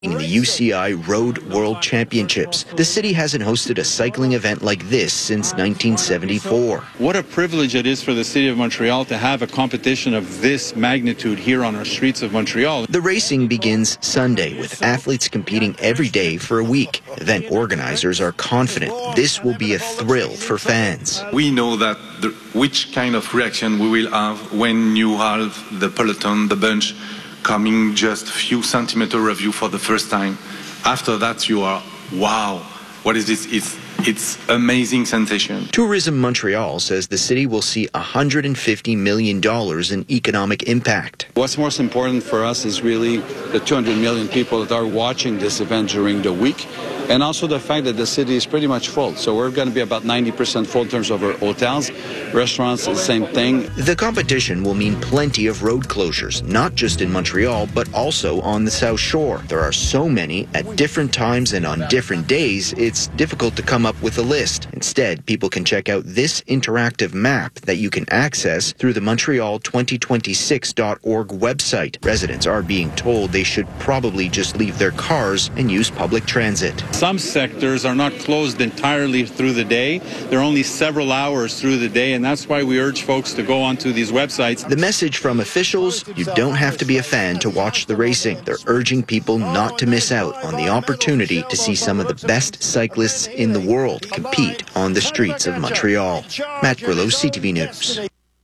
In the UCI Road World Championships, the city hasn't hosted a cycling event like this since 1974. What a privilege it is for the city of Montreal to have a competition of this magnitude here on our streets of Montreal. The racing begins Sunday with athletes competing every day for a week. Event organizers are confident this will be a thrill for fans. We know that which kind of reaction we will have when you have the peloton, the bunch, coming just a few centimeters of you for the first time. After that, you are, wow, what is this? It's amazing sensation. Tourism Montreal says the city will see $150 million in economic impact. What's most important for us is really the 200 million people that are watching this event during the week, and also the fact that the city is pretty much full. So we're going to be about 90% full in terms of our hotels, restaurants, the same thing. The competition will mean plenty of road closures, not just in Montreal, but also on the South Shore. There are so many at different times and on different days, it's difficult to come up with a list. Instead, people can check out this interactive map that you can access through the Montreal2026.org website. Residents are being told they should probably just leave their cars and use public transit. Some sectors are not closed entirely through the day. They're only several hours through the day, and that's why we urge folks to go onto these websites. The message from officials, you don't have to be a fan to watch the racing. They're urging people not to miss out on the opportunity to see some of the best cyclists in the world compete on the streets of Montreal. Matt Grillo, CTV News.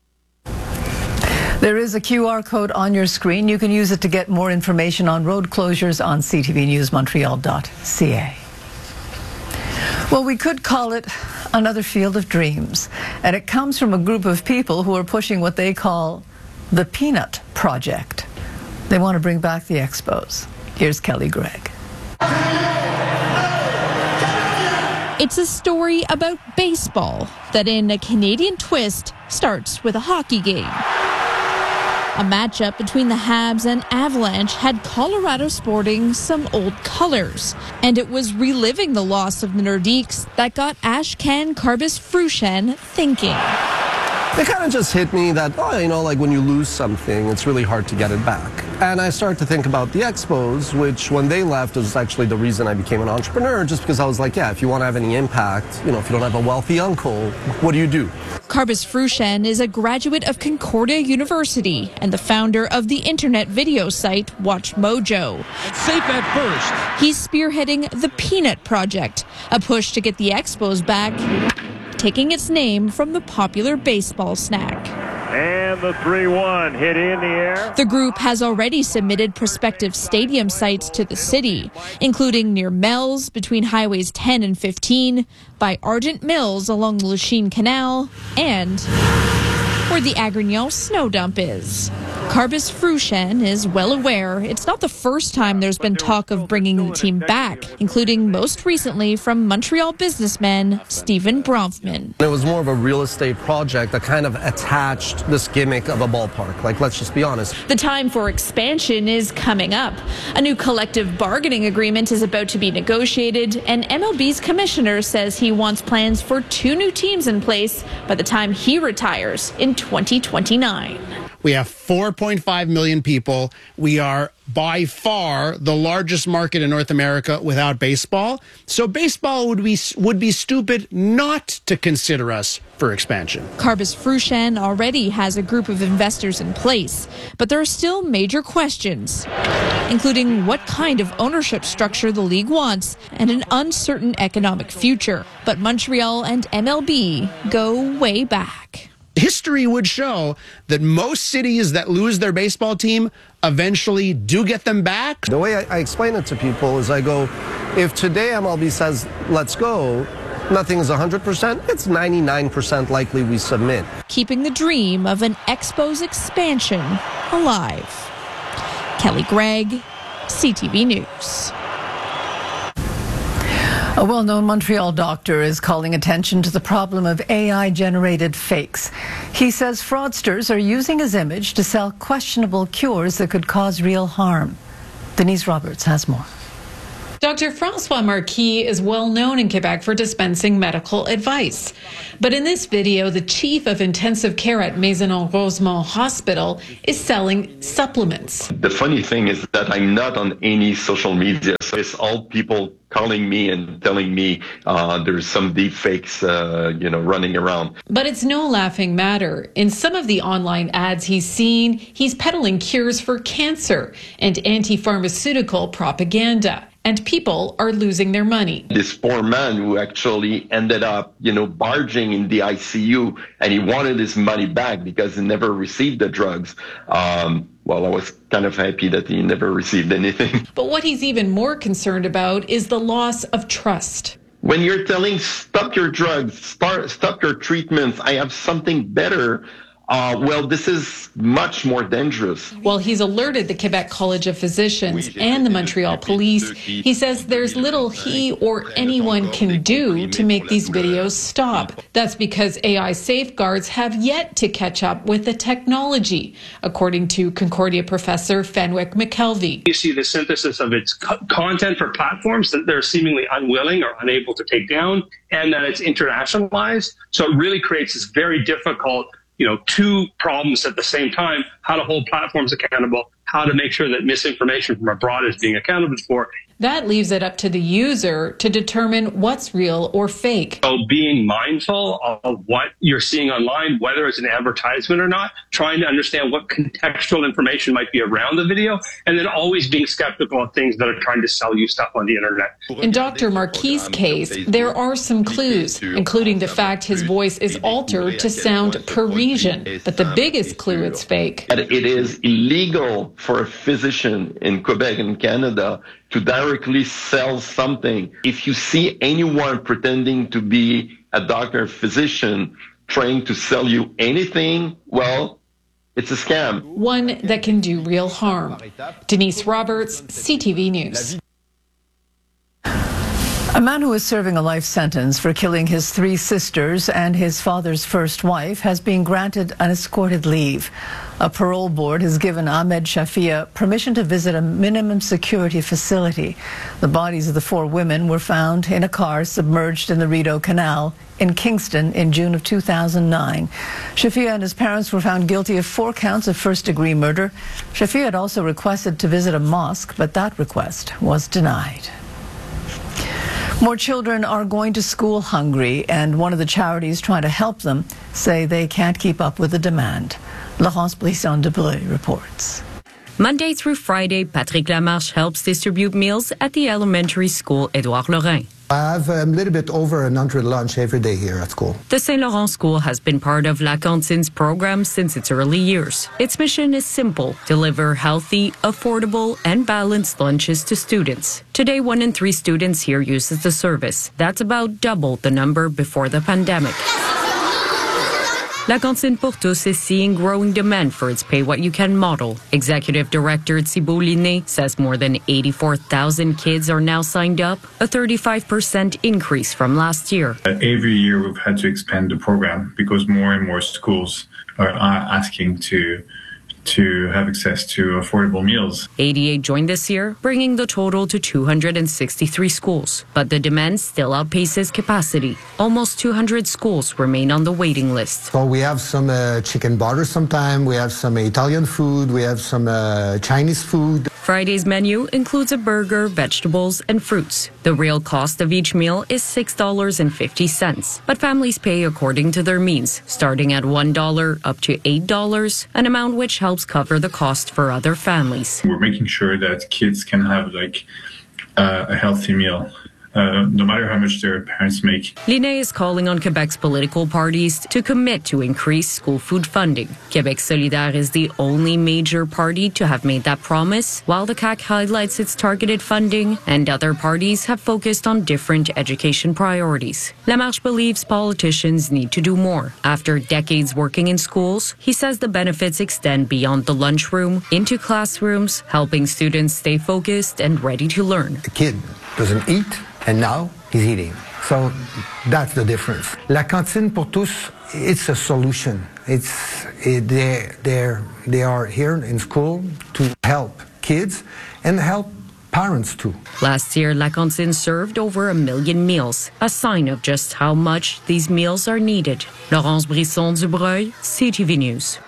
There is a QR code on your screen. You can use it to get more information on road closures on ctvnewsmontreal.ca. Well, we could call it another field of dreams. And it comes from a group of people who are pushing what they call the Peanut Project. They want to bring back the Expos. Here's Kelly Gregg. It's a story about baseball that, in a Canadian twist, starts with a hockey game. A matchup between the Habs and Avalanche had Colorado sporting some old colors, and it was reliving the loss of the Nordiques that got Ashkan Karbis-Fruchen thinking. It kind of just hit me that, like when you lose something, it's really hard to get it back. And I started to think about the Expos, which when they left was actually the reason I became an entrepreneur, just because I was like, yeah, if you want to have any impact, if you don't have a wealthy uncle, what do you do? Karbis-Fruchen is a graduate of Concordia University and the founder of the internet video site WatchMojo. Safe at first. He's spearheading the Peanut Project, a push to get the Expos back, taking its name from the popular baseball snack. And the 3-1 hit in the air. The group has already submitted prospective stadium sites to the city, including near Mel's between highways 10 and 15, by Argent Mills along the Lachine Canal, and where the Agrignon snow dump is. Karbis-Fruchen is well aware it's not the first time there's been talk of bringing the team back, including most recently from Montreal businessman Stephen Bronfman. It was more of a real estate project that kind of attached this gimmick of a ballpark. Like, let's just be honest. The time for expansion is coming up. A new collective bargaining agreement is about to be negotiated, and MLB's commissioner says he wants plans for 2 new teams in place by the time he retires in 2029. We have 4.5 million people. We are by far the largest market in North America without baseball. So baseball would be stupid not to consider us for expansion. Karbis-Fruchen already has a group of investors in place, but there are still major questions, including what kind of ownership structure the league wants and an uncertain economic future. But Montreal and MLB go way back. History would show that most cities that lose their baseball team eventually do get them back. The way I explain it to people is I go, if today MLB says, let's go, nothing is 100%, it's 99% likely we submit. Keeping the dream of an Expos expansion alive. Kelly Gregg, CTV News. A well-known Montreal doctor is calling attention to the problem of AI-generated fakes. He says fraudsters are using his image to sell questionable cures that could cause real harm. Denise Roberts has more. Dr. Francois Marquis is well known in Quebec for dispensing medical advice. But in this video, the chief of intensive care at Maisonneuve-Rosemont Hospital is selling supplements. The funny thing is that I'm not on any social media, so it's all people calling me and telling me there's some deep fakes, running around. But it's no laughing matter. In some of the online ads he's seen, he's peddling cures for cancer and anti-pharmaceutical propaganda. And people are losing their money. This poor man who actually ended up, barging in the ICU, and he wanted his money back because he never received the drugs. Well, I was kind of happy that he never received anything. But what he's even more concerned about is the loss of trust. When you're telling, stop your drugs, stop your treatments, I have something better, this is much more dangerous. While he's alerted the Quebec College of Physicians and the Montreal Police, he says there's little he or anyone can do to make these videos stop. That's because AI safeguards have yet to catch up with the technology, according to Concordia professor Fenwick McKelvey. You see the synthesis of its content for platforms that they're seemingly unwilling or unable to take down, and that it's internationalized. So it really creates this very difficult two problems at the same time: how to hold platforms accountable, how to make sure that misinformation from abroad is being accounted for. That leaves it up to the user to determine what's real or fake. So being mindful of what you're seeing online, whether it's an advertisement or not, trying to understand what contextual information might be around the video, and then always being skeptical of things that are trying to sell you stuff on the internet. In Dr. Marquis' case, there are some clues, including the fact his voice is altered to sound Parisian. But the biggest clue it's fake. It is illegal for a physician in Quebec and Canada to directly sell something. If you see anyone pretending to be a doctor or physician trying to sell you anything, well, it's a scam. One that can do real harm. Denise Roberts, CTV News. A man who is serving a life sentence for killing his 3 sisters and his father's first wife has been granted an escorted leave. A parole board has given Ahmed Shafia permission to visit a minimum security facility. The bodies of the 4 women were found in a car submerged in the Rideau Canal in Kingston in June of 2009. Shafia and his parents were found guilty of 4 counts of first-degree murder. Shafia had also requested to visit a mosque, but that request was denied. More children are going to school hungry, and one of the charities trying to help them say they can't keep up with the demand. Laurence Brisson-Debré reports. Monday through Friday, Patrick Lamarche helps distribute meals at the elementary school Édouard Lorrain. I have a little bit over 100 lunch every day here at school. The Saint Laurent School has been part of La Cantine's program since its early years. Its mission is simple: deliver healthy, affordable, and balanced lunches to students. Today, 1 in 3 students here uses the service. That's about double the number before the pandemic. La Cantine pour tous is seeing growing demand for its pay-what-you-can model. Executive Director Thibault Linné says more than 84,000 kids are now signed up, a 35% increase from last year. Every year we've had to expand the program because more and more schools are asking to have access to affordable meals. 88 joined this year, bringing the total to 263 schools. But the demand still outpaces capacity. Almost 200 schools remain on the waiting list. So we have some chicken butter sometime, we have some Italian food, we have some Chinese food. Friday's menu includes a burger, vegetables, and fruits. The real cost of each meal is $6.50. But families pay according to their means, starting at $1 up to $8, an amount which helps cover the cost for other families. We're making sure that kids can have a healthy meal, no matter how much their parents make. Linné is calling on Quebec's political parties to commit to increase school food funding. Québec solidaire is the only major party to have made that promise, while the CAQ highlights its targeted funding, and other parties have focused on different education priorities. Lamarche believes politicians need to do more. After decades working in schools, he says the benefits extend beyond the lunchroom into classrooms, helping students stay focused and ready to learn. The kid doesn't eat, and now he's eating. So that's the difference. La Cantine pour tous, it's a solution. They are here in school to help kids and help parents too. Last year, La Cantine served over 1 million meals, a sign of just how much these meals are needed. Laurence Brisson-Dubreuil, CTV News.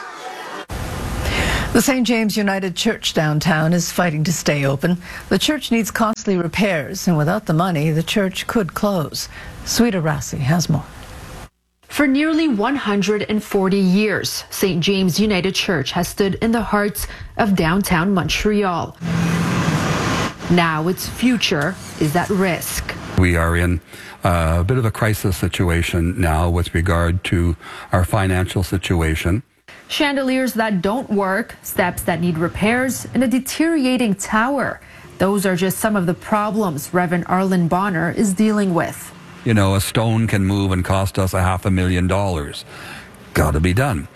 The St. James United Church downtown is fighting to stay open. The church needs costly repairs, and without the money, the church could close. Sweeta Rassi has more. For nearly 140 years, St. James United Church has stood in the heart of downtown Montreal. Now its future is at risk. We are in a bit of a crisis situation now with regard to our financial situation. Chandeliers that don't work, steps that need repairs, and a deteriorating tower. Those are just some of the problems Reverend Arlen Bonner is dealing with. You know, a stone can move and cost us $500,000. Got to be done,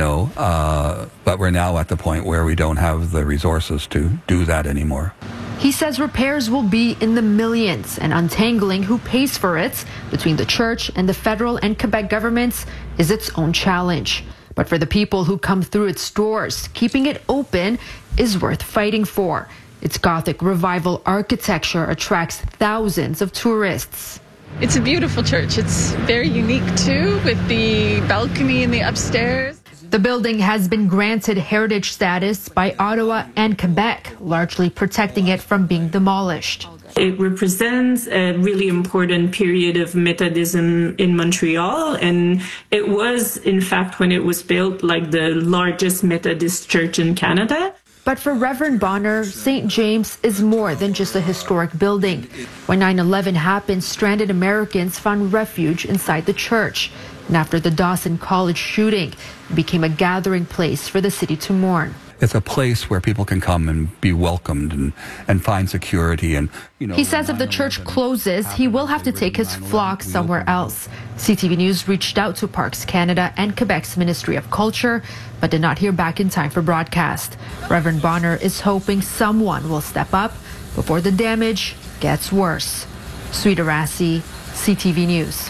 but we're now at the point where we don't have the resources to do that anymore. He says repairs will be in the millions, and untangling who pays for it between the church and the federal and Quebec governments is its own challenge. But for the people who come through its doors, keeping it open is worth fighting for. Its Gothic revival architecture attracts thousands of tourists. It's a beautiful church. It's very unique too, with the balcony in the upstairs. The building has been granted heritage status by Ottawa and Quebec, largely protecting it from being demolished. It represents a really important period of Methodism in Montreal, and it was, in fact, when it was built, like the largest Methodist church in Canada. But for Reverend Bonner, St. James is more than just a historic building. When 9/11 happened, stranded Americans found refuge inside the church. And after the Dawson College shooting, it became a gathering place for the city to mourn. It's a place where people can come and be welcomed and find security. And he says if the church closes, he will have to take his flock somewhere else. CTV News reached out to Parks Canada and Quebec's Ministry of Culture, but did not hear back in time for broadcast. Reverend Bonner is hoping someone will step up before the damage gets worse. Sweeta Rassi, CTV News.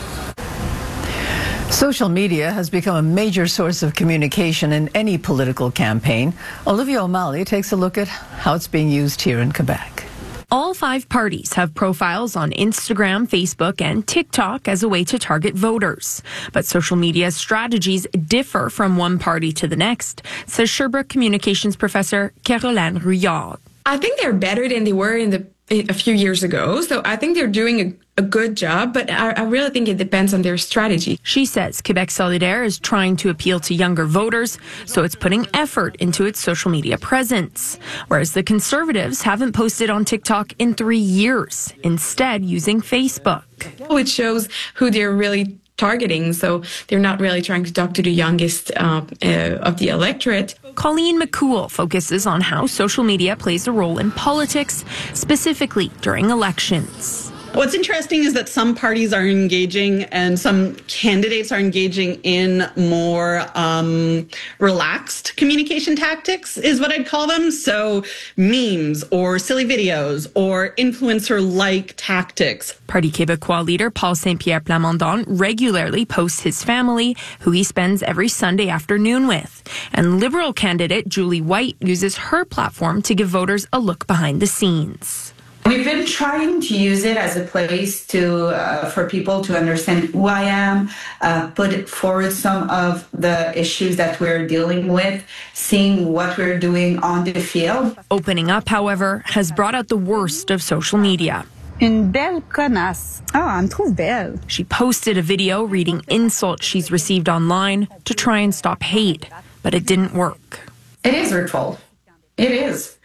Social media has become a major source of communication in any political campaign. Olivia O'Malley takes a look at how it's being used here in Quebec. All 5 parties have profiles on Instagram, Facebook, and TikTok as a way to target voters. But social media strategies differ from one party to the next, says Sherbrooke communications professor Caroline Rouillard. I think they're better than they were a few years ago. So I think they're doing a good job, but I really think it depends on their strategy. She says Quebec Solidaire is trying to appeal to younger voters, so it's putting effort into its social media presence. Whereas the Conservatives haven't posted on TikTok in 3 years, instead using Facebook. It shows who they're really targeting, so they're not really trying to talk to the youngest of the electorate. Colleen McCool focuses on how social media plays a role in politics, specifically during elections. What's interesting is that some parties are engaging and some candidates are engaging in more relaxed communication tactics, is what I'd call them. So memes or silly videos or influencer-like tactics. Parti Québécois leader Paul Saint-Pierre Plamondon regularly posts his family, who he spends every Sunday afternoon with. And Liberal candidate Julie White uses her platform to give voters a look behind the scenes. We've been trying to use it as a place for people to understand who I am, put forward some of the issues that we're dealing with, seeing what we're doing on the field. Opening up, however, has brought out the worst of social media. Une belle connasse. Oh, elle me trouve belle. She posted a video reading insults she's received online to try and stop hate, but it didn't work. It is hurtful. It is.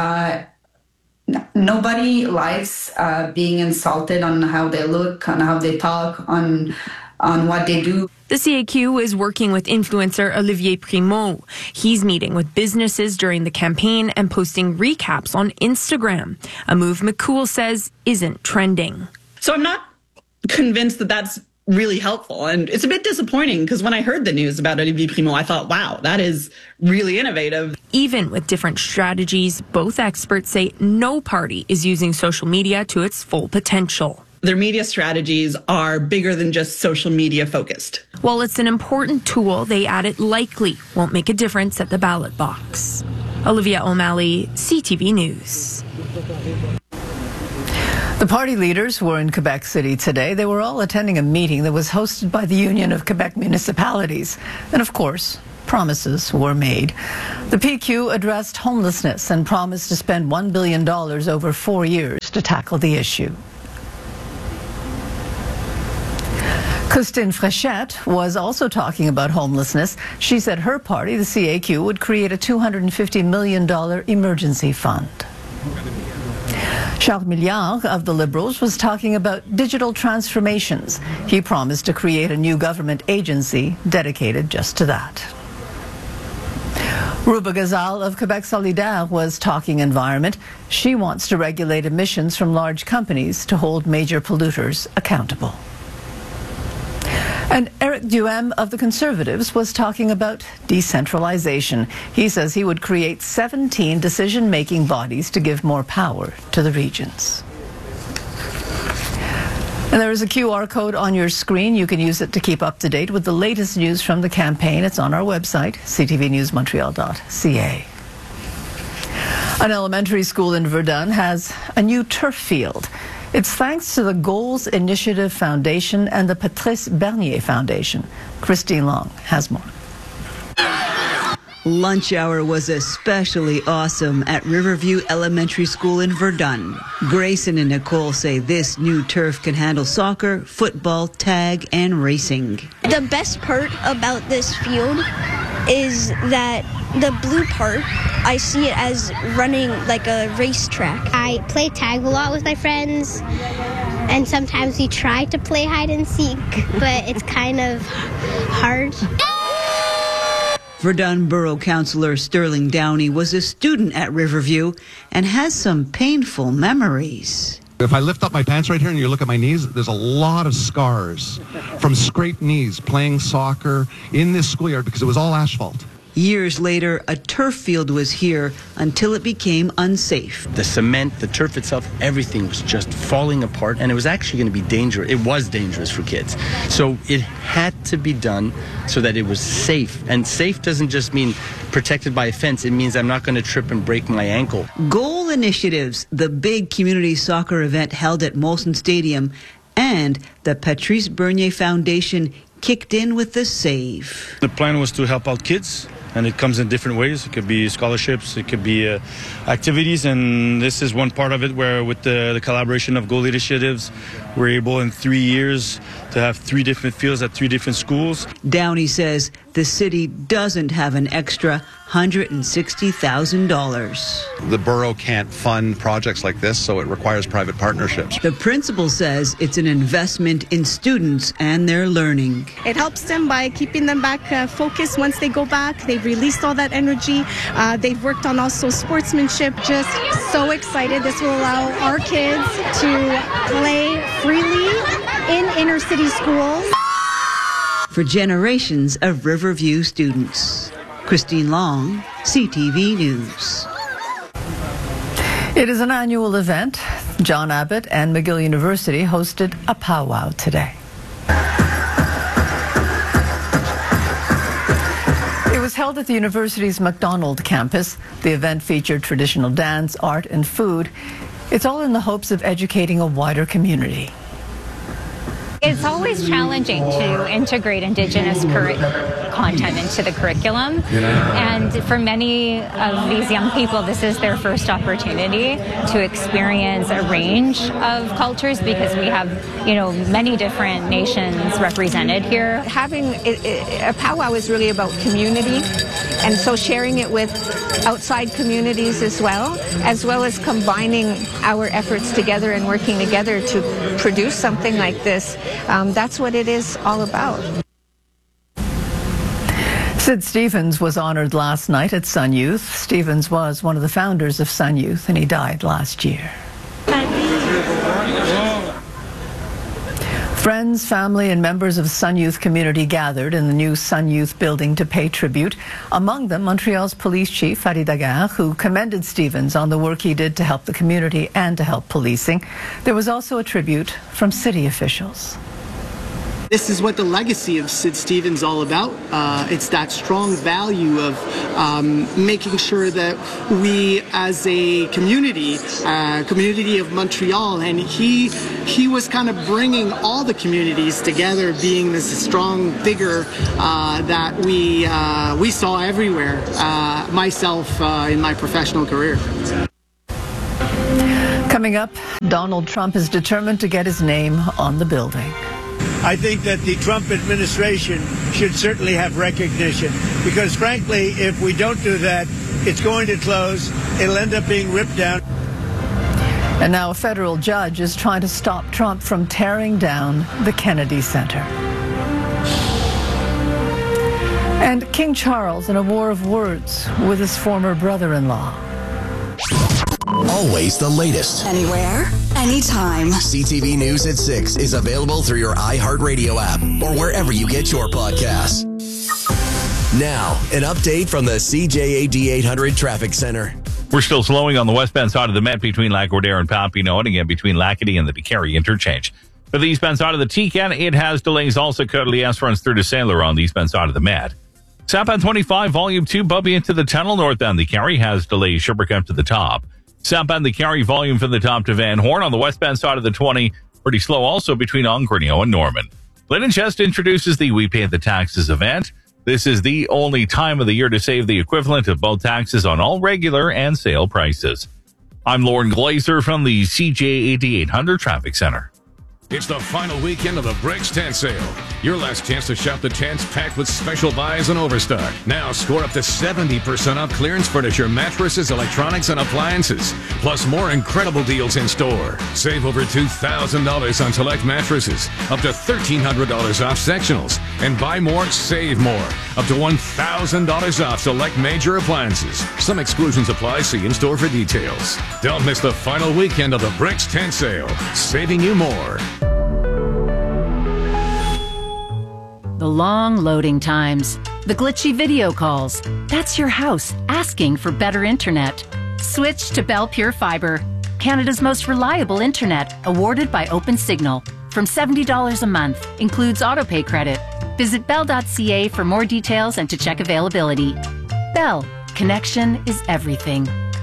Nobody likes being insulted on how they look, on how they talk, on what they do. The CAQ is working with influencer Olivier Primo. He's meeting with businesses during the campaign and posting recaps on Instagram, a move McCool says isn't trending. So I'm not convinced that that's really helpful. And it's a bit disappointing because when I heard the news about Olivier Primo, I thought, wow, that is really innovative. Even with different strategies, both experts say no party is using social media to its full potential. Their media strategies are bigger than just social media focused. While it's an important tool, they add it likely won't make a difference at the ballot box. Olivia O'Malley, CTV News. The party leaders were in Quebec City today. They were all attending a meeting that was hosted by the Union of Quebec Municipalities. And of course, promises were made. The PQ addressed homelessness and promised to spend $1 billion over 4 years to tackle the issue. Christine Fréchette was also talking about homelessness. She said her party, the CAQ, would create a $250 million emergency fund. Charles Milliard of the Liberals was talking about digital transformations. He promised to create a new government agency dedicated just to that. Ruba Gazal of Quebec Solidaire was talking environment. She wants to regulate emissions from large companies to hold major polluters accountable. And Eric Duhem of the Conservatives was talking about decentralization. He says he would create 17 decision-making bodies to give more power to the regions. And there is a QR code on your screen. You can use it to keep up to date with the latest news from the campaign. It's on our website, ctvnewsmontreal.ca. An elementary school in Verdun has a new turf field. It's thanks to the Goals Initiative Foundation and the Patrice Bernier Foundation. Christine Long has more. Lunch hour was especially awesome at Riverview Elementary School in Verdun. Grayson and Nicole say this new turf can handle soccer, football, tag, and racing. The best part about this field is that the blue part, I see it as running like a racetrack. I play tag a lot with my friends, and sometimes we try to play hide and seek, but it's kind of hard. Verdun Borough Councillor Sterling Downey was a student at Riverview and has some painful memories. If I lift up my pants right here and you look at my knees, there's a lot of scars from scraped knees playing soccer in this schoolyard because it was all asphalt. Years later, a turf field was here until it became unsafe. The cement, the turf itself, everything was just falling apart, and it was actually going to be dangerous. It was dangerous for kids. So it had to be done so that it was safe. And safe doesn't just mean protected by a fence. It means I'm not going to trip and break my ankle. Goal Initiatives, the big community soccer event held at Molson Stadium, and the Patrice Bernier Foundation kicked in with the save. The plan was to help out kids, and it comes in different ways. It could be scholarships, it could be activities, and this is one part of it where with the collaboration of Goal Initiatives, we're able in 3 years to have 3 different fields at 3 different schools. Downey says the city doesn't have an extra $160,000. The borough can't fund projects like this, so it requires private partnerships. The principal says it's an investment in students and their learning. It helps them by keeping them back focused once they go back. They've released all that energy. They've worked on also sportsmanship. Just so excited. This will allow our kids to play freely in inner city schools. For generations of Riverview students. Christine Long, CTV News. It is an annual event. John Abbott and McGill University hosted a powwow today. It was held at the university's MacDonald campus. The event featured traditional dance, art, and food. It's all in the hopes of educating a wider community. It's always challenging to integrate Indigenous content into the curriculum. And for many of these young people, this is their first opportunity to experience a range of cultures because we have, many different nations represented here. Having a powwow is really about community, and so sharing it with outside communities as well as combining our efforts together and working together to produce something like this. That's what it is all about. Sid Stevens was honored last night at Sun Youth. Stevens was one of the founders of Sun Youth, and he died last year. Friends, family, and members of the Sun Youth community gathered in the new Sun Youth building to pay tribute. Among them, Montreal's police chief, Farid Daguerre, who commended Stevens on the work he did to help the community and to help policing. There was also a tribute from city officials. This is what the legacy of Sid Stevens is all about. It's that strong value of making sure that we, as a community of Montreal, and he was kind of bringing all the communities together, being this strong figure that we saw everywhere. Myself in my professional career. Coming up, Donald Trump is determined to get his name on the building. I think that the Trump administration should certainly have recognition because, frankly, if we don't do that, it's going to close. It'll end up being ripped down. And now a federal judge is trying to stop Trump from tearing down the Kennedy Center. And King Charles in a war of words with his former brother-in-law. Always the latest. Anywhere, anytime. CTV News at 6 is available through your iHeartRadio app or wherever you get your podcasts. Now, an update from the CJAD 800 Traffic Center. We're still slowing on the westbound side of the Met between Lac-Gordere and Papineau, and again between Lacadie and the DeCarry interchange. For the eastbound side of the Tican, it has delays also. Courtlias runs through to Saint Laurent on the eastbound side of the Met. Southbound 25, volume 2, bumpy into the tunnel. Northbound DeCarry has delays Sherbrooke up to the top. Southbound DeCarry, volume from the top to Van Horn. On the westbound side of the 20, pretty slow also between Ongrenio and Norman. Lynn & Chest introduces the We Pay the Taxes event. This is the only time of the year to save the equivalent of both taxes on all regular and sale prices. I'm Lauren Glazer from the CJAD 800 Traffic Center. It's the final weekend of the Bricks Tent Sale. Your last chance to shop the tents packed with special buys and overstock. Now score up to 70% off clearance furniture, mattresses, electronics, and appliances. Plus more incredible deals in store. Save over $2,000 on select mattresses. Up to $1,300 off sectionals. And buy more, save more. Up to $1,000 off select major appliances. Some exclusions apply. See in-store for details. Don't miss the final weekend of the Bricks Tent Sale. Saving you more. The long loading times, the glitchy video calls. That's your house asking for better internet. Switch to Bell Pure Fiber, Canada's most reliable internet, awarded by OpenSignal. From $70 a month, includes autopay credit. Visit bell.ca for more details and to check availability. Bell, connection is everything.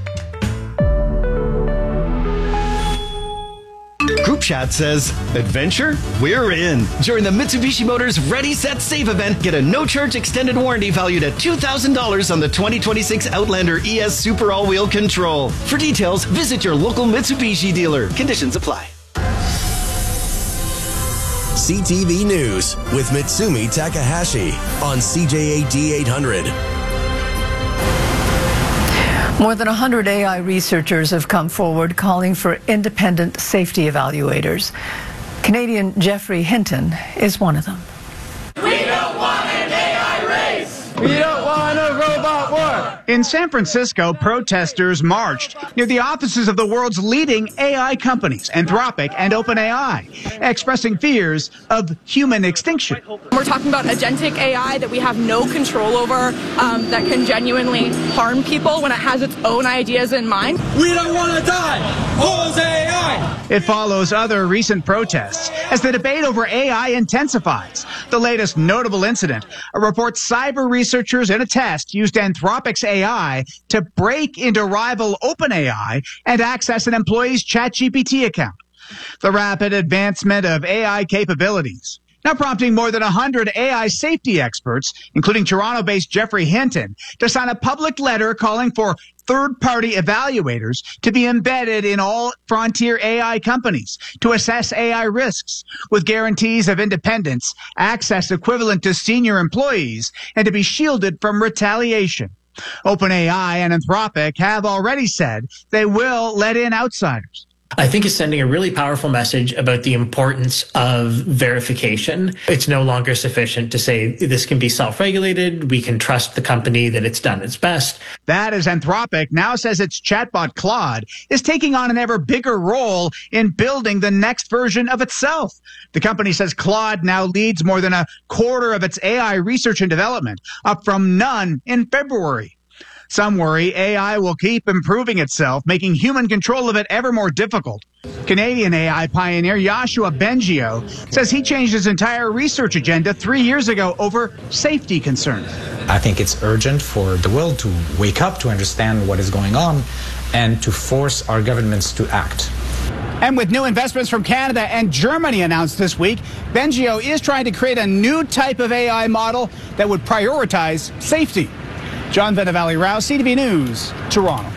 Group chat says, adventure? We're in. During the Mitsubishi Motors Ready, Set, Save event, get a no-charge extended warranty valued at $2,000 on the 2026 Outlander ES Super All-Wheel Control. For details, visit your local Mitsubishi dealer. Conditions apply. CTV News with Mitsumi Takahashi on CJAD 800. More than 100 AI researchers have come forward calling for independent safety evaluators. Canadian Geoffrey Hinton is one of them. We don't want an AI race! We don't want a robot war! In San Francisco, protesters marched near the offices of the world's leading AI companies, Anthropic and OpenAI, expressing fears of human extinction. We're talking about agentic AI that we have no control over, that can genuinely harm people when it has its own ideas in mind. We don't want to die! Who's AI? It follows other recent protests as the debate over AI intensifies. The latest notable incident reports cyber researchers in a test used Anthropic's AI to break into rival OpenAI and access an employee's ChatGPT account. The rapid advancement of AI capabilities now prompting more than 100 AI safety experts, including Toronto-based Geoffrey Hinton, to sign a public letter calling for third-party evaluators to be embedded in all frontier AI companies to assess AI risks with guarantees of independence, access equivalent to senior employees, and to be shielded from retaliation. OpenAI and Anthropic have already said they will let in outsiders. I think it's sending a really powerful message about the importance of verification. It's no longer sufficient to say this can be self-regulated. We can trust the company that it's done its best. That as Anthropic now says its chatbot Claude is taking on an ever bigger role in building the next version of itself. The company says Claude now leads more than a quarter of its AI research and development, up from none in February. Some worry AI will keep improving itself, making human control of it ever more difficult. Canadian AI pioneer Yoshua Bengio says he changed his entire research agenda 3 years ago over safety concerns. I think it's urgent for the world to wake up, to understand what is going on, and to force our governments to act. And with new investments from Canada and Germany announced this week, Bengio is trying to create a new type of AI model that would prioritize safety. John Venevalley-Rouse, CTV News, Toronto.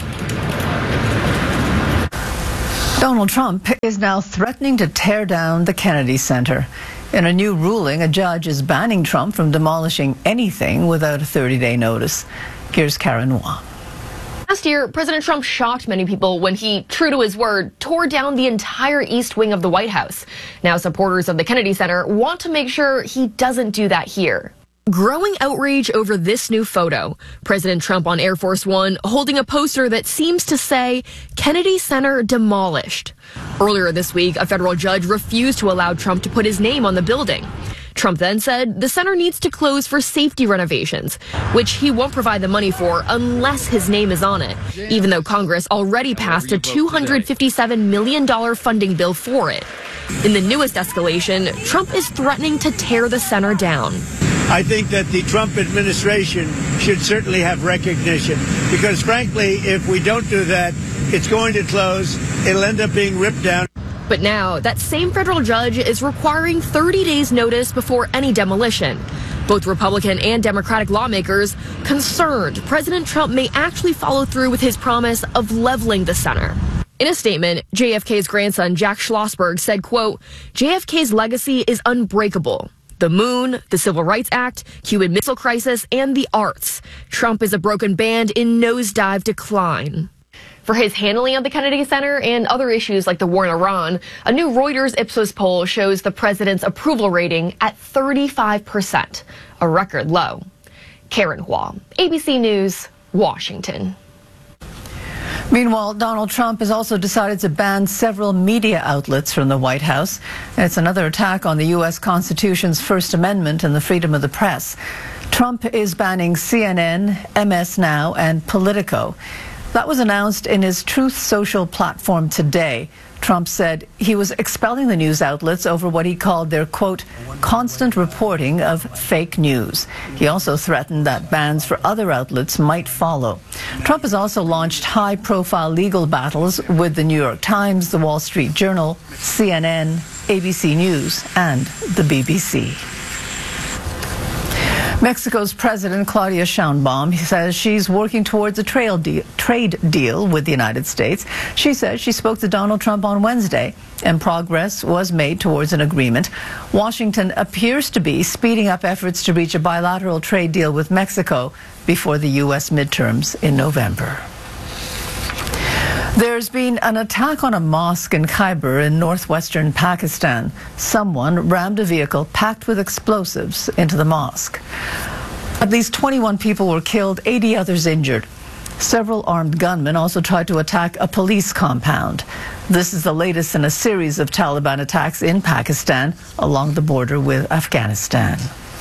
Donald Trump is now threatening to tear down the Kennedy Center. In a new ruling, a judge is banning Trump from demolishing anything without a 30-day notice. Here's Karen Wong. Last year, President Trump shocked many people when he, true to his word, tore down the entire east wing of the White House. Now supporters of the Kennedy Center want to make sure he doesn't do that here. Growing outrage over this new photo. President Trump on Air Force One holding a poster that seems to say, Kennedy Center demolished. Earlier this week, a federal judge refused to allow Trump to put his name on the building. Trump then said the center needs to close for safety renovations, which he won't provide the money for unless his name is on it, even though Congress already passed a $257 million funding bill for it. In the newest escalation, Trump is threatening to tear the center down. I think that the Trump administration should certainly have recognition because, frankly, if we don't do that, it's going to close. It'll end up being ripped down. But now, that same federal judge is requiring 30 days notice before any demolition. Both Republican and Democratic lawmakers concerned President Trump may actually follow through with his promise of leveling the center. In a statement, JFK's grandson, Jack Schlossberg, said, quote, JFK's legacy is unbreakable. The moon, the Civil Rights Act, Cuban Missile Crisis, and the arts. Trump is a broken band in nosedive decline. For his handling of the Kennedy Center and other issues like the war in Iran, a new Reuters Ipsos poll shows the president's approval rating at 35%, a record low. Karen Hua, ABC News, Washington. Meanwhile, Donald Trump has also decided to ban several media outlets from the White House. It's another attack on the U.S. Constitution's First Amendment and the freedom of the press. Trump is banning CNN, MS Now, and Politico. That was announced in his Truth Social platform today. Trump said he was expelling the news outlets over what he called their, quote, constant reporting of fake news. He also threatened that bans for other outlets might follow. Trump has also launched high-profile legal battles with the New York Times, the Wall Street Journal, CNN, ABC News, and the BBC. Mexico's President Claudia Sheinbaum says she's working towards a trade deal with the United States. She says she spoke to Donald Trump on Wednesday, and progress was made towards an agreement. Washington appears to be speeding up efforts to reach a bilateral trade deal with Mexico before the U.S. midterms in November. There's been an attack on a mosque in Khyber in northwestern Pakistan. Someone rammed a vehicle packed with explosives into the mosque. At least 21 people were killed, 80 others injured. Several armed gunmen also tried to attack a police compound. This is the latest in a series of Taliban attacks in Pakistan along the border with Afghanistan.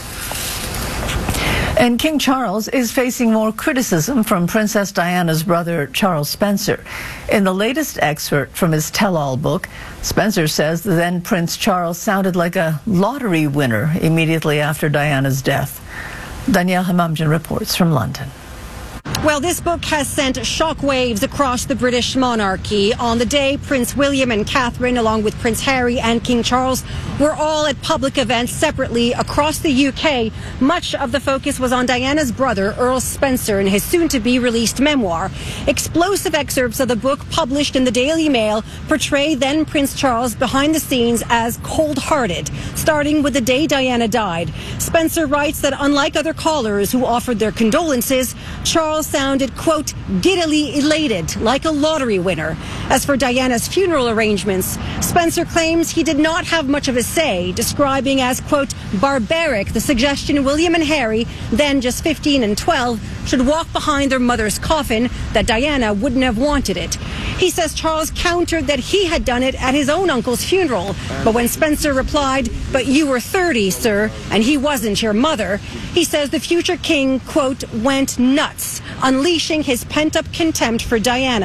And King Charles is facing more criticism from Princess Diana's brother, Charles Spencer. In the latest excerpt from his tell-all book, Spencer says the then Prince Charles sounded like a lottery winner immediately after Diana's death. Danielle Hamamjan reports from London. Well, this book has sent shockwaves across the British monarchy. On the day, Prince William and Catherine, along with Prince Harry and King Charles, were all at public events separately across the UK. Much of the focus was on Diana's brother, Earl Spencer, and his soon-to-be released memoir. Explosive excerpts of the book published in the Daily Mail portray then Prince Charles behind the scenes as cold-hearted, starting with the day Diana died. Spencer writes that unlike other callers who offered their condolences, Charles sounded, quote, giddily elated, like a lottery winner. As for Diana's funeral arrangements, Spencer claims he did not have much of a say, describing as, quote, barbaric the suggestion William and Harry, then just 15 and 12, should walk behind their mother's coffin, that Diana wouldn't have wanted it. He says Charles countered that he had done it at his own uncle's funeral. But when Spencer replied, but you were 30, sir, and he wasn't your mother, he says the future king, quote, went nuts, unleashing his pent-up contempt for Diana.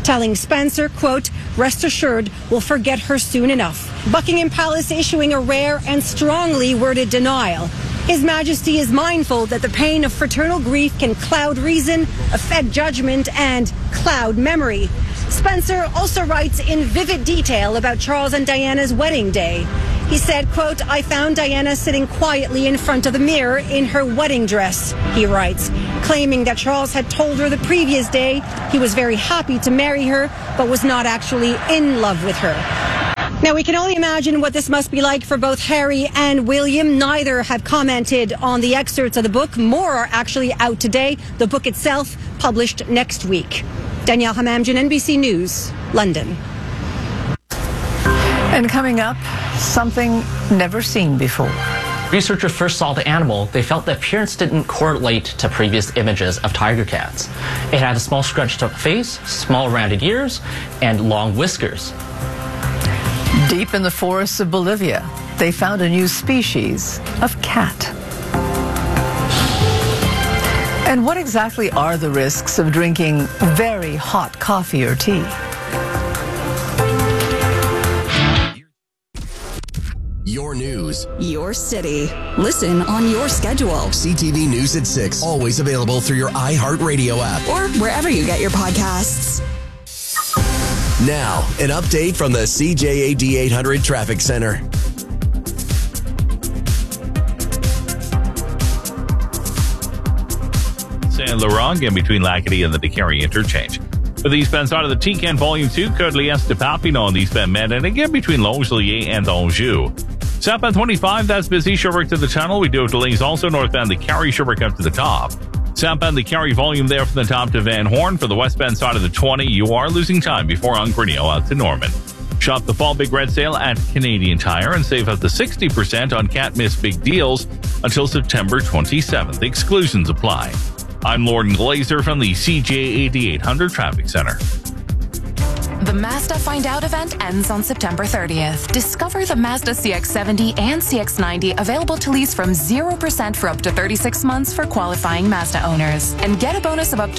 telling Spencer, quote, "Rest assured, we'll forget her soon enough." Buckingham Palace issuing a rare and strongly worded denial. His Majesty is mindful that the pain of fraternal grief can cloud reason, affect judgment, and cloud memory. Spencer also writes in vivid detail about Charles and Diana's wedding day. He said, quote, "I found Diana sitting quietly in front of the mirror in her wedding dress," he writes, claiming that Charles had told her the previous day he was very happy to marry her, but was not actually in love with her. Now, we can only imagine what this must be like for both Harry and William. Neither have commented on the excerpts of the book. More are actually out today. The book itself published next week. Danielle Hamamdjian, NBC News, London. And coming up, something never seen before. Researchers first saw the animal, they felt the appearance didn't correlate to previous images of tiger cats. It had a small scrunched up face, small rounded ears, and long whiskers. Deep in the forests of Bolivia, they found a new species of cat. And what exactly are the risks of drinking very hot coffee or tea? Your news. Your city. Listen on your schedule. CTV News at 6. Always available through your iHeartRadio app. Or wherever you get your podcasts. Now, an update from the CJAD 800 Traffic Center. Saint Laurent in between Lacadie and the DeCarry interchange. For the eastbound side of the T-Can Volume 2, Côte-Liesse to Papineau on the eastbound Med, and again between Longueuil and Anjou. Southbound 25, that's busy. Sherbrooke to the tunnel. We do have delays also northbound the Carrie Sherbrooke up to the top. Southbound the Carrie volume there from the top to Van Horn. For the westbound side of the 20, you are losing time before Ungrinio out to Norman. Shop the Fall Big Red Sale at Canadian Tire and save up to 60% on Can't Miss Big Deals until September 27th. Exclusions apply. I'm Lord Glazer from the CJAD 800 Traffic Center. The Mazda Find Out event ends on September 30th. Discover the Mazda CX-70 and CX-90 available to lease from 0% for up to 36 months for qualifying Mazda owners. And get a bonus of up to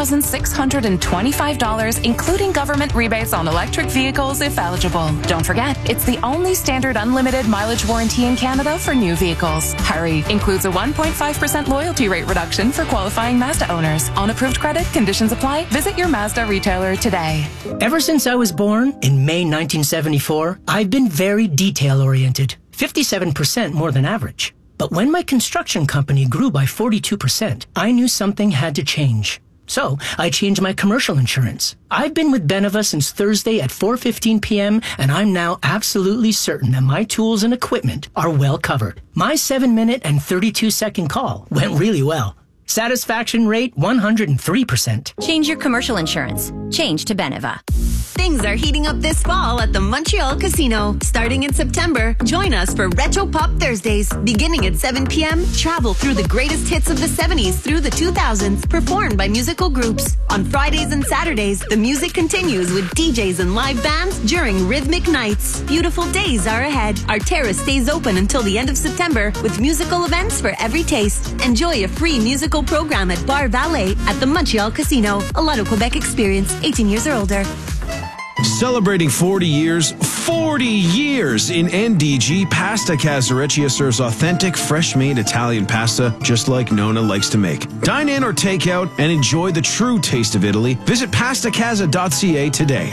$3,625, including government rebates on electric vehicles if eligible. Don't forget, it's the only standard unlimited mileage warranty in Canada for new vehicles. Hurry! Includes a 1.5% loyalty rate reduction for qualifying Mazda owners. On approved credit, conditions apply. Visit your Mazda retailer today. Ever since I was born in May 1974, I've been very detail-oriented, 57% more than average. But when my construction company grew by 42%, I knew something had to change. So I changed my commercial insurance. I've been with Beneva since Thursday at 4:15 p.m., and I'm now absolutely certain that my tools and equipment are well covered. My 7-minute and 32-second call went really well. Satisfaction rate 103%. Change your commercial insurance. Change to Beneva. Things are heating up this fall at the Montreal Casino. Starting in September, join us for Retro Pop Thursdays. Beginning at 7 p.m., travel through the greatest hits of the 70s through the 2000s, performed by musical groups. On Fridays and Saturdays, the music continues with DJs and live bands during rhythmic nights. Beautiful days are ahead. Our terrace stays open until the end of September with musical events for every taste. Enjoy a free musical program at Bar Ballet at the Montreal Casino. A Lotto Quebec experience, 18 years or older. Celebrating 40 years in NDG, Pasta Casareccia serves authentic, fresh-made Italian pasta just like Nona likes to make. Dine in or take out and enjoy the true taste of Italy. Visit pastacasa.ca today.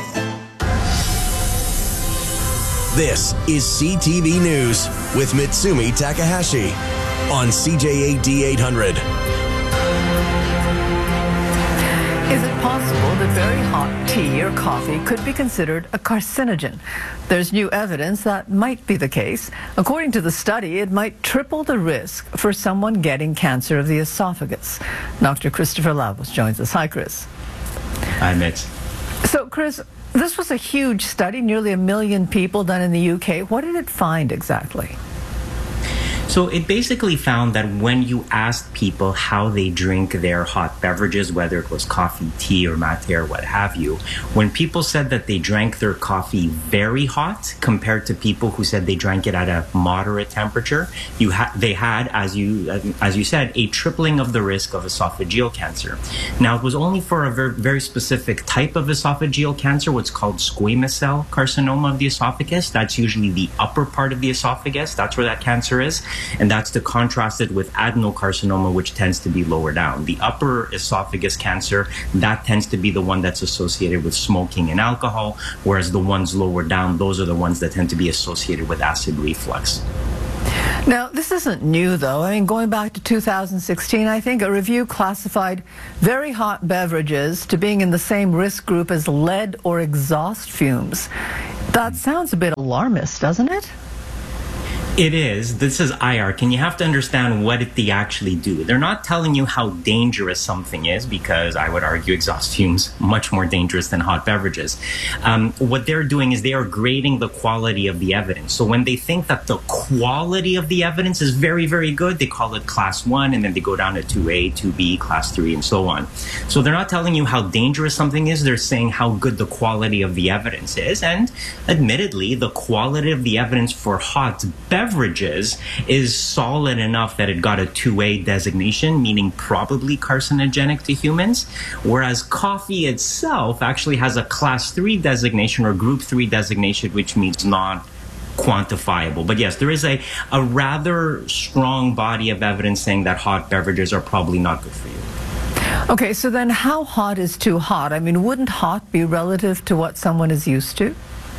This is CTV News with Mitsumi Takahashi on CJAD 800. Is it possible that very hot tea or coffee could be considered a carcinogen? There's new evidence that might be the case. According to the study, it might triple the risk for someone getting cancer of the esophagus. Dr. Christopher Lavos joins us. Hi, Chris. Hi, Mitch. So, Chris, this was a huge study, nearly 1 million people done in the UK. What did it find exactly? So it basically found that when you asked people how they drink their hot beverages, whether it was coffee, tea, or mate, or what have you, when people said that they drank their coffee very hot compared to people who said they drank it at a moderate temperature, they had, as you said, a tripling of the risk of esophageal cancer. Now, it was only for a very specific type of esophageal cancer, what's called squamous cell carcinoma of the esophagus. That's usually the upper part of the esophagus. That's where that cancer is. And that's to contrast it with adenocarcinoma, which tends to be lower down. The upper esophagus cancer, that tends to be the one that's associated with smoking and alcohol, whereas the ones lower down, those are the ones that tend to be associated with acid reflux. Now, this isn't new, though. I mean, going back to 2016, I think a review classified very hot beverages to being in the same risk group as lead or exhaust fumes. That sounds a bit alarmist, doesn't it? It is. This is IARC, and you have to understand what they actually do. They're not telling you how dangerous something is, because I would argue exhaust fumes much more dangerous than hot beverages. What they're doing is they are grading the quality of the evidence. So when they think that the quality of the evidence is very, very good, they call it class 1, and then they go down to 2A, 2B, class 3, and so on. So they're not telling you how dangerous something is. They're saying how good the quality of the evidence is. And admittedly, the quality of the evidence for hot beverages is solid enough that it got a 2A designation, meaning probably carcinogenic to humans, whereas coffee itself actually has a class 3 designation or group 3 designation, which means not quantifiable. But yes, there is a rather strong body of evidence saying that hot beverages are probably not good for you. Okay, so then how hot is too hot? I mean, wouldn't hot be relative to what someone is used to?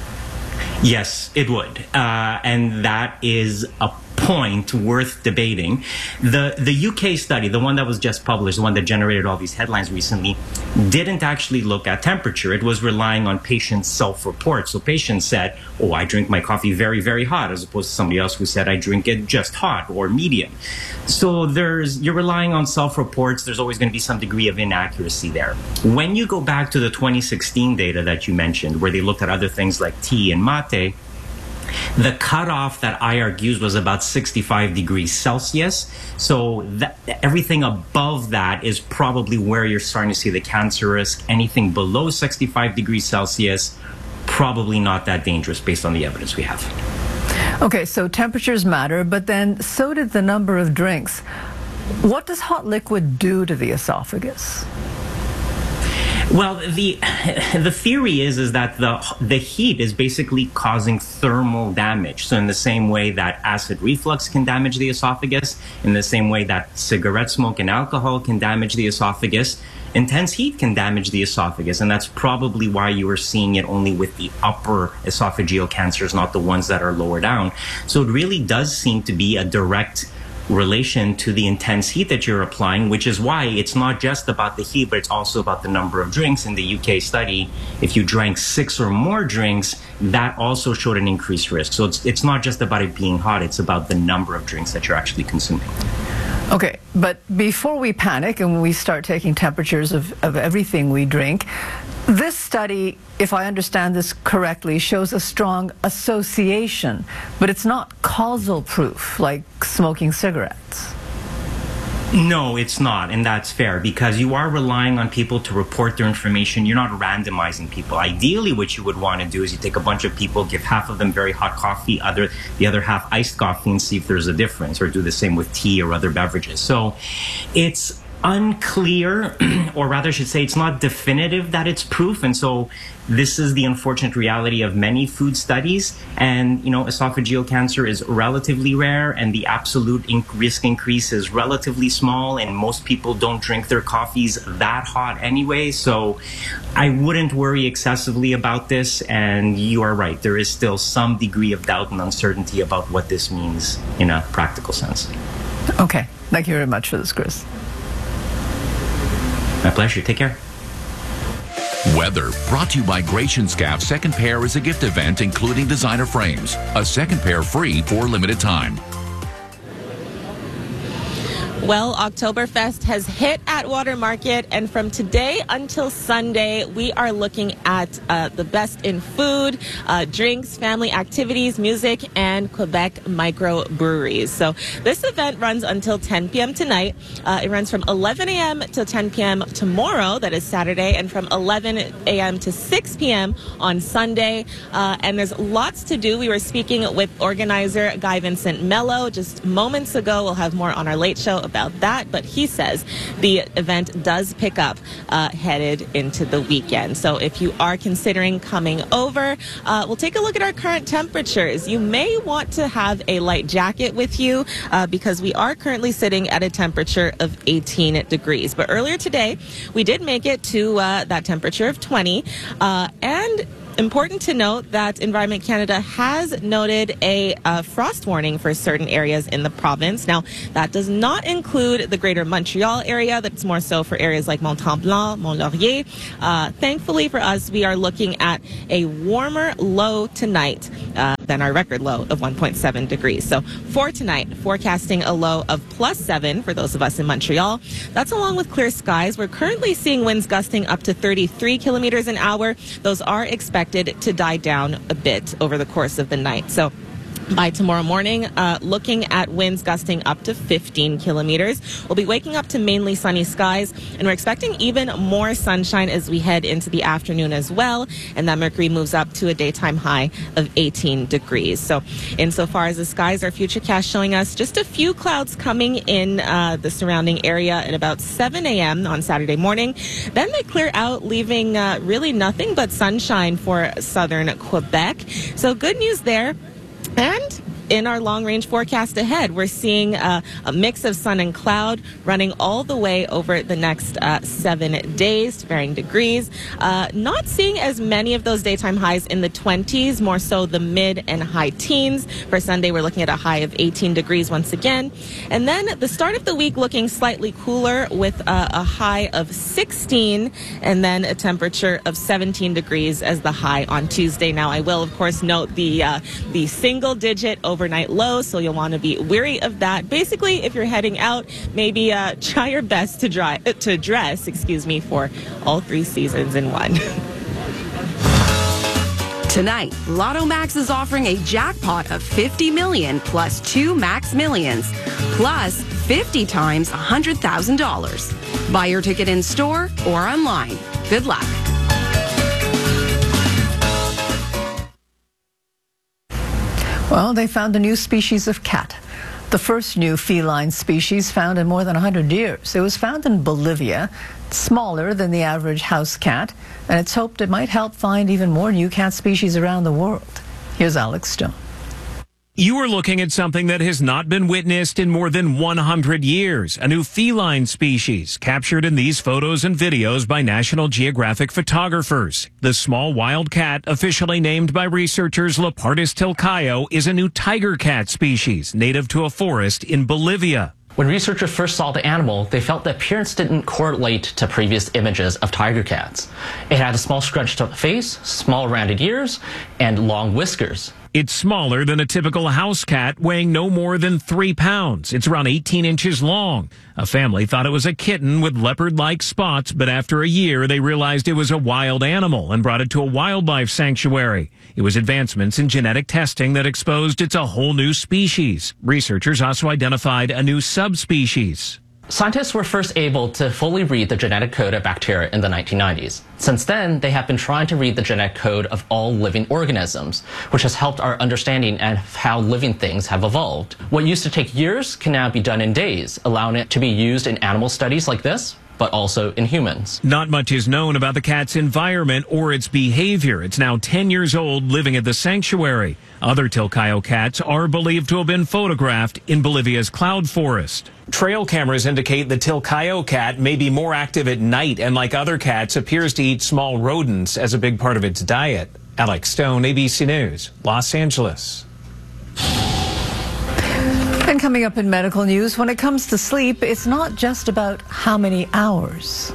Yes, it would. And that is a point worth debating. The UK study, the one that was just published, the one that generated all these headlines recently, didn't actually look at temperature. It was relying on patients' self-report. So patients said, oh, I drink my coffee very, very hot, as opposed to somebody else who said I drink it just hot or medium. So you're relying on self-reports. There's always going to be some degree of inaccuracy there. When you go back to the 2016 data that you mentioned, where they looked at other things like tea and mate, the cutoff that IARC used was about 65 degrees Celsius. So everything above that is probably where you're starting to see the cancer risk. Anything below 65 degrees Celsius, probably not that dangerous based on the evidence we have. Okay, so temperatures matter, but then so did the number of drinks. What does hot liquid do to the esophagus? Well, the theory is that the heat is basically causing thermal damage. So in the same way that acid reflux can damage the esophagus, in the same way that cigarette smoke and alcohol can damage the esophagus, intense heat can damage the esophagus. And that's probably why you are seeing it only with the upper esophageal cancers, not the ones that are lower down. So it really does seem to be a direct relation to the intense heat that you're applying, which is why it's not just about the heat, but it's also about the number of drinks. In the UK study, if you drank 6 or more drinks, that also showed an increased risk. So it's not just about it being hot, it's about the number of drinks that you're actually consuming. Okay, but before we panic and we start taking temperatures of everything we drink, this study, if I understand this correctly, shows a strong association, but it's not causal proof like smoking cigarettes. No, it's not, and that's fair, because you are relying on people to report their information. You're not randomizing people. Ideally, what you would want to do is you take a bunch of people, give half of them very hot coffee, the other half iced coffee, and see if there's a difference, or do the same with tea or other beverages. So it's unclear, or rather I should say it's not definitive that it's proof. And so this is the unfortunate reality of many food studies. And, esophageal cancer is relatively rare, and the absolute risk increase is relatively small. And most people don't drink their coffees that hot anyway. So I wouldn't worry excessively about this. And you are right. There is still some degree of doubt and uncertainty about what this means in a practical sense. Okay. Thank you very much for this, Chris. My pleasure. Take care. Weather brought to you by Gratian Scaff. Second pair is a gift event including designer frames. A second pair free for a limited time. Well, Oktoberfest has hit Atwater Market, and from today until Sunday, we are looking at the best in food, drinks, family activities, music, and Quebec microbreweries. So this event runs until 10 p.m. tonight. It runs from 11 a.m. to 10 p.m. tomorrow, that is Saturday, and from 11 a.m. to 6 p.m. on Sunday. And there's lots to do. We were speaking with organizer Guy Vincent Mello just moments ago. We'll have more on our late show about that, but he says the event does pick up headed into the weekend. So if you are considering coming over, we'll take a look at our current temperatures. You may want to have a light jacket with you because we are currently sitting at a temperature of 18 degrees. But earlier today, we did make it to that temperature of 20, and important to note that Environment Canada has noted a frost warning for certain areas in the province. Now, that does not include the greater Montreal area. That's more so for areas like Mont-Tremblant, Mont-Laurier. Thankfully for us, we are looking at a warmer low tonight than our record low of 1.7 degrees. So for tonight, forecasting a low of +7 for those of us in Montreal. That's along with clear skies. We're currently seeing winds gusting up to 33 kilometers an hour. Those are expected to die down a bit over the course of the night. So by tomorrow morning, looking at winds gusting up to 15 kilometers. We'll be waking up to mainly sunny skies, and we're expecting even more sunshine as we head into the afternoon as well, and that mercury moves up to a daytime high of 18 degrees. So insofar as the skies, our futurecast showing us just a few clouds coming in the surrounding area at about 7 a.m. on Saturday morning. Then they clear out, leaving really nothing but sunshine for southern Quebec. So good news there. And in our long-range forecast ahead, we're seeing a mix of sun and cloud running all the way over the next 7 days to varying degrees. Not seeing as many of those daytime highs in the 20s, more so the mid and high teens. For Sunday, we're looking at a high of 18 degrees once again. And then the start of the week looking slightly cooler with a high of 16 and then a temperature of 17 degrees as the high on Tuesday. Now, I will, of course, note the single-digit overnight low, so you'll want to be wary of that. Basically, if you're heading out, maybe try your best to dress, for all 3 seasons in one. Tonight, Lotto Max is offering a jackpot of $50 million plus 2 Max Millions, plus 50 times $100,000. Buy your ticket in store or online. Good luck. Well, they found a new species of cat, the first new feline species found in more than 100 years. It was found in Bolivia. It's smaller than the average house cat, and it's hoped it might help find even more new cat species around the world. Here's Alex Stone. You are looking at something that has not been witnessed in more than 100 years, a new feline species captured in these photos and videos by National Geographic photographers. The small wild cat, officially named by researchers Leopardus tilcaio, is a new tiger cat species native to a forest in Bolivia. When researchers first saw the animal, they felt the appearance didn't correlate to previous images of tiger cats. It had a small scrunched up face, small rounded ears, and long whiskers. It's smaller than a typical house cat, weighing no more than 3 pounds. It's around 18 inches long. A family thought it was a kitten with leopard-like spots, but after a year, they realized it was a wild animal and brought it to a wildlife sanctuary. It was advancements in genetic testing that exposed it's a whole new species. Researchers also identified a new subspecies. Scientists were first able to fully read the genetic code of bacteria in the 1990s. Since then, they have been trying to read the genetic code of all living organisms, which has helped our understanding of how living things have evolved. What used to take years can now be done in days, allowing it to be used in animal studies like this, but also in humans. Not much is known about the cat's environment or its behavior. It's now 10 years old, living at the sanctuary. Other tilcaio cats are believed to have been photographed in Bolivia's cloud forest. Trail cameras indicate the tilcaio cat may be more active at night and, like other cats, appears to eat small rodents as a big part of its diet. Alex Stone, ABC News, Los Angeles. And coming up in medical news, when it comes to sleep, it's not just about how many hours.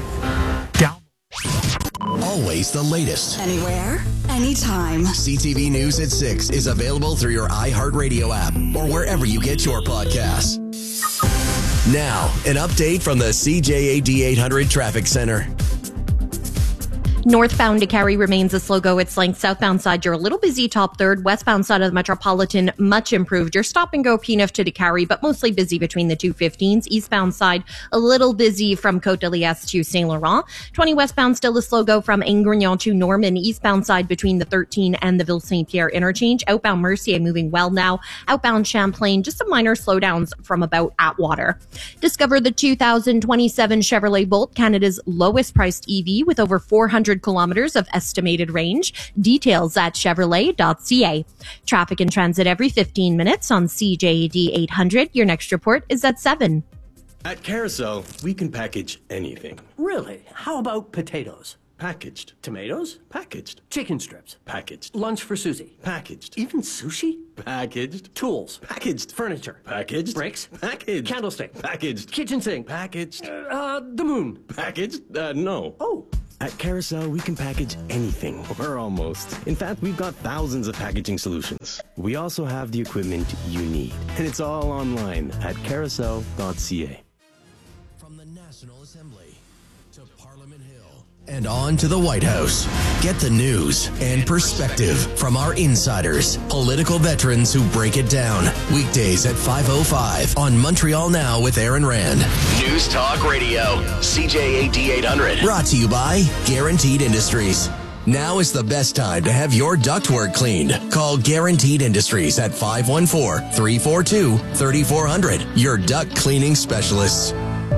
Always the latest. Anywhere, anytime. CTV News at 6 is available through your iHeartRadio app or wherever you get your podcasts. Now, an update from the CJAD 800 Traffic Center. Northbound to Cary remains a slow go. Its length. Southbound side, you're a little busy. Top third. Westbound side of the Metropolitan, much improved. You're stop and go P9 to Cary, but mostly busy between the 215s. Eastbound side, a little busy from Côte de Liesse to Saint Laurent. 20 westbound, still a slow go from Ingrignon to Norman. Eastbound side between the 13 and the Ville Saint Pierre interchange. Outbound Mercier moving well now. Outbound Champlain, just some minor slowdowns from about Atwater. Discover the 2027 Chevrolet Bolt, Canada's lowest priced EV with over 400 kilometers of estimated range. Details at Chevrolet.ca. Traffic and transit every 15 minutes on CJAD 800. Your next report is at 7. At Carousel, we can package anything. Really? How about potatoes? Packaged. Tomatoes? Packaged. Chicken strips? Packaged. Lunch for Susie? Packaged. Even sushi? Packaged. Tools? Packaged. Furniture? Packaged. Brakes? Packaged. Candlestick? Packaged. Kitchen sink? Packaged. The moon? Packaged? No. Oh. At Carousel, we can package anything, or almost. In fact, we've got thousands of packaging solutions. We also have the equipment you need, and it's all online at carousel.ca. From the National Assembly to Parliament Hill and on to the White House. Get the news and perspective from our insiders, political veterans who break it down. Weekdays at 5:05 on Montreal Now with Aaron Rand. News Talk Radio, CJAD 800. Brought to you by Guaranteed Industries. Now is the best time to have your ductwork cleaned. Call Guaranteed Industries at 514-342-3400. Your duct cleaning specialists.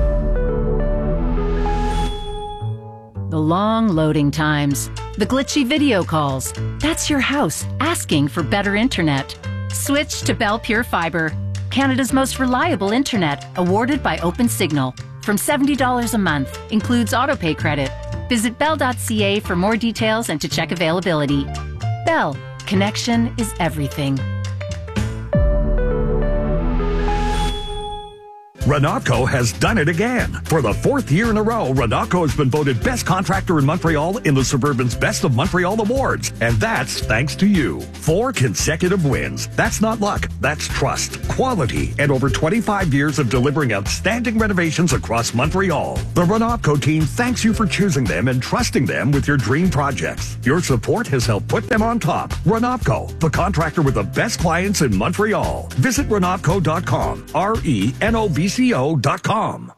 The long loading times, the glitchy video calls. That's your house asking for better internet. Switch to Bell Pure Fiber, Canada's most reliable internet, awarded by OpenSignal. From $70 a month, includes autopay credit. Visit bell.ca for more details and to check availability. Bell, connection is everything. Renatco has done it again. For the 4th year in a row, Renatco has been voted Best Contractor in Montreal in the Suburban's Best of Montreal Awards. And that's thanks to you. 4 consecutive wins. That's not luck. That's trust, quality, and over 25 years of delivering outstanding renovations across Montreal. The Renatco team thanks you for choosing them and trusting them with your dream projects. Your support has helped put them on top. Renatco, the contractor with the best clients in Montreal. Visit Renatco.com. RENOBCO.com.